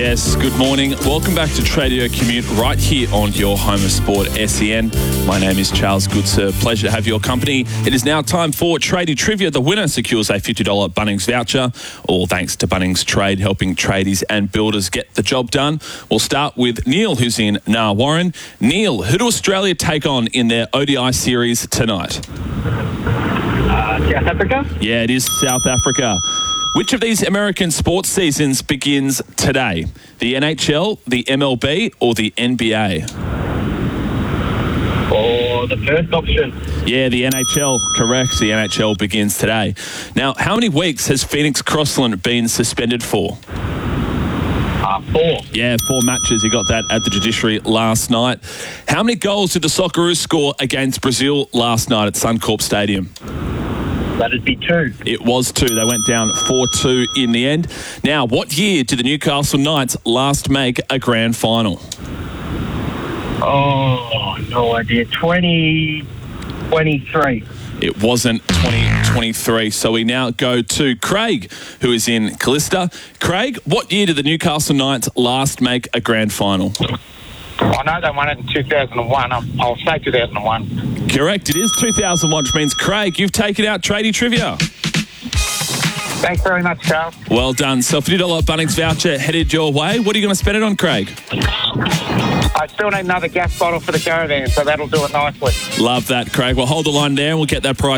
Yes, good morning. Welcome back to Tradio Commute right here on your home of sport, SEN. My name is Charles Goodser. Pleasure to have your company. It is now time for Tradie Trivia. The winner secures a $50 Bunnings voucher, all thanks to Bunnings Trade, helping tradies and builders get the job done. We'll start with Neil, who's in Warren. Neil, who do Australia take on in their ODI series tonight? South Africa? Yeah, it is South Africa. Which of these American sports seasons begins today? The NHL, the MLB, or the NBA? Or the first option? Yeah, the NHL. Correct. The NHL begins today. Now, how many weeks has Phoenix Crossland been suspended for? 4. Yeah, 4 matches. He got that at the judiciary last night. How many goals did the Socceroos score against Brazil last night at Suncorp Stadium? That'd be 2. It was 2. They went down 4-2 in the end. Now, what year did the Newcastle Knights last make a grand final? Oh, no idea. 2023. It wasn't 2023. So we now go to Craig, who is in Callista. Craig, what year did the Newcastle Knights last make a grand final? I know they won it in 2001. I'll say 2001. Correct. It is 2001, which means, Craig, you've taken out Tradie Trivia. Thanks very much, Charles. Well done. So $50 Bunnings voucher headed your way. What are you going to spend it on, Craig? I still need another gas bottle for the caravan, so that'll do it nicely. Love that, Craig. Well, hold the line there and we'll get that price